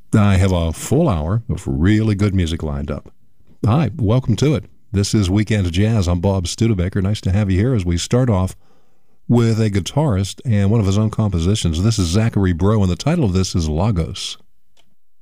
I have a full hour of really good music lined up. Hi, welcome to it. This is Weekend Jazz. I'm Bob Studebaker. Nice to have you here as we start off with a guitarist and one of his own compositions. This is Zachary Breaux, and the title of this is Lagos.